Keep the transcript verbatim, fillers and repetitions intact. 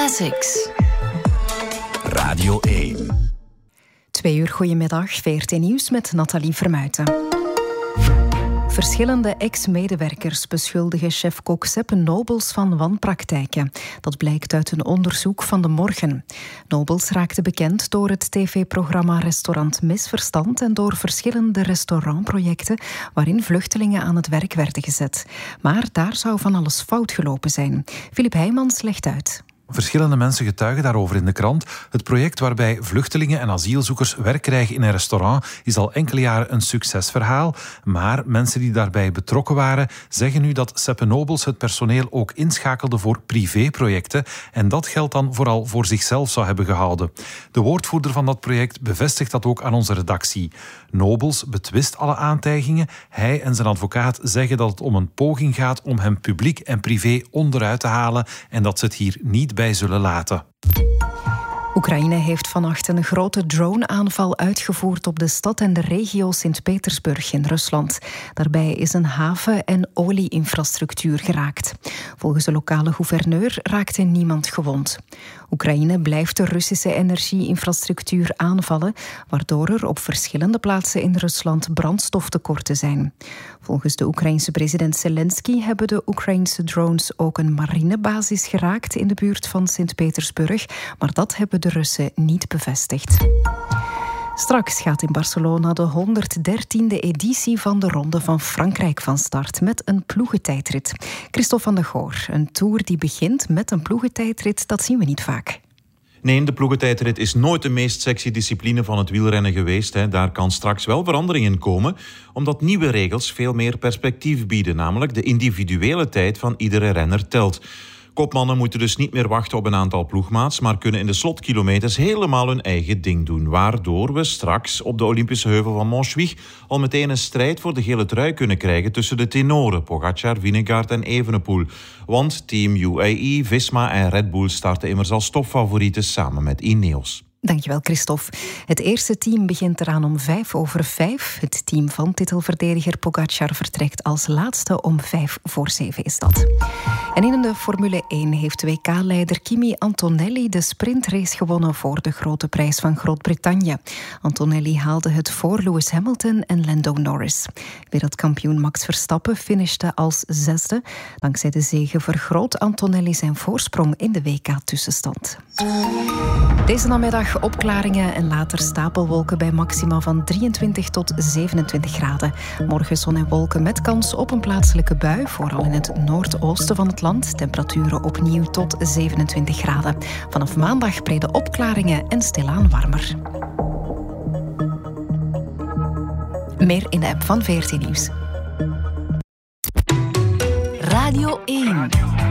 Classics. Radio één. Twee uur goedemiddag, V R T Nieuws met Nathalie Vermuijten. Verschillende ex-medewerkers beschuldigen chef-kok Seppe Nobels van wanpraktijken. Dat blijkt uit een onderzoek van De Morgen. Nobels raakte bekend door het tv-programma Restaurant Misverstand en door verschillende restaurantprojecten waarin vluchtelingen aan het werk werden gezet. Maar daar zou van alles fout gelopen zijn. Filip Heijmans legt uit. Verschillende mensen getuigen daarover in de krant. Het project waarbij vluchtelingen en asielzoekers werk krijgen in een restaurant is al enkele jaren een succesverhaal. Maar mensen die daarbij betrokken waren zeggen nu dat Seppe Nobels het personeel ook inschakelde voor privéprojecten en dat geld dan vooral voor zichzelf zou hebben gehouden. De woordvoerder van dat project bevestigt dat ook aan onze redactie. Nobels betwist alle aantijgingen. Hij en zijn advocaat zeggen dat het om een poging gaat om hem publiek en privé onderuit te halen en dat ze het hier niet bij zullen laten. Oekraïne heeft vannacht een grote drone-aanval uitgevoerd op de stad en de regio Sint-Petersburg in Rusland. Daarbij is een haven- en olieinfrastructuur geraakt. Volgens de lokale gouverneur raakte niemand gewond. Oekraïne blijft de Russische energieinfrastructuur aanvallen, waardoor er op verschillende plaatsen in Rusland brandstoftekorten zijn. Volgens de Oekraïense president Zelensky hebben de Oekraïense drones ook een marinebasis geraakt in de buurt van Sint-Petersburg, maar dat hebben de Russen niet bevestigd. Straks gaat in Barcelona de honderddertiende editie van de Ronde van Frankrijk van start met een ploegentijdrit. Christophe van de Goor, een tour die begint met een ploegentijdrit, dat zien we niet vaak. Nee, de ploegentijdrit is nooit de meest sexy discipline van het wielrennen geweest. Hè. Daar kan straks wel verandering in komen, omdat nieuwe regels veel meer perspectief bieden. Namelijk de individuele tijd van iedere renner telt. Kopmannen moeten dus niet meer wachten op een aantal ploegmaats, maar kunnen in de slotkilometers helemaal hun eigen ding doen. Waardoor we straks op de Olympische heuvel van Montjuïc al meteen een strijd voor de gele trui kunnen krijgen tussen de tenoren Pogacar, Vingegaard en Evenepoel. Want Team U A E, Visma en Red Bull starten immers als topfavorieten samen met Ineos. Dankjewel, Christophe. Het eerste team begint eraan om vijf over vijf. Het team van titelverdediger Pogacar vertrekt als laatste om vijf voor zeven is dat. En in de Formule één heeft W K-leider Kimi Antonelli de sprintrace gewonnen voor de grote prijs van Groot-Brittannië. Antonelli haalde het voor Lewis Hamilton en Lando Norris. Wereldkampioen Max Verstappen finishte als zesde. Dankzij de zege vergroot Antonelli zijn voorsprong in de W K-tussenstand. Deze namiddag opklaringen en later stapelwolken bij maxima van drieëntwintig tot zevenentwintig graden. Morgen zon en wolken met kans op een plaatselijke bui, vooral in het noordoosten van het land. Temperaturen opnieuw tot zevenentwintig graden. Vanaf maandag brede opklaringen en stilaan warmer. Meer in de app van V R T Nieuws. Radio één.